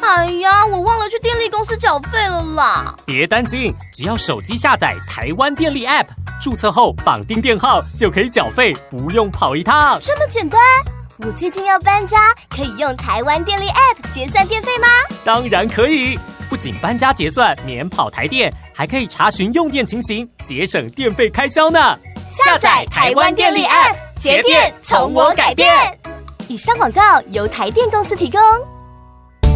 哎呀，我忘了去电力公司缴费了啦。 别担心，只要手机下载台湾电力 App， 注册后绑定电号就可以缴费，不用跑一趟。 这么简单？我最近要搬家，可以用台湾电力 App 结算电费吗？ 当然可以，不仅搬家结算免跑台电，还可以查询用电情形，节省电费开销呢。 下载台湾电力 App， 节电从我改变。以上广告由台电公司提供。